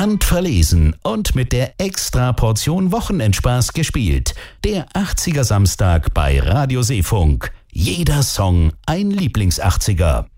handverlesen und mit der Extra-Portion Wochenendspaß gespielt. Der 80er Samstag bei Radio Seefunk. Jeder Song ein Lieblings-80er.